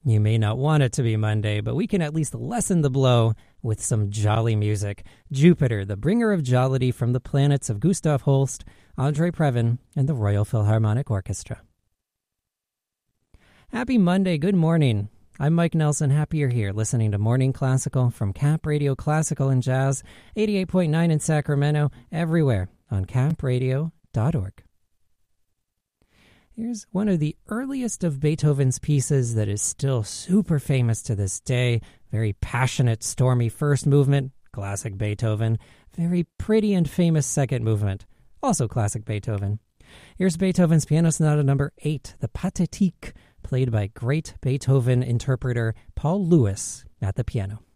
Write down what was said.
You may not want it to be Monday, but we can at least lessen the blow with some jolly music. Jupiter, the bringer of jollity from the planets of Gustav Holst, Andre Previn, and the Royal Philharmonic Orchestra. Happy Monday, good morning. I'm Mike Nelson, happy you're here listening to Morning Classical from Cap Radio Classical and Jazz, 88.9 in Sacramento, everywhere on capradio.org. Here's one of the earliest of Beethoven's pieces that is still super famous to this day. Very passionate, stormy first movement, classic Beethoven. Very pretty and famous second movement, also classic Beethoven. Here's Beethoven's Piano Sonata number 8, the Pathétique, played by great Beethoven interpreter Paul Lewis at the piano.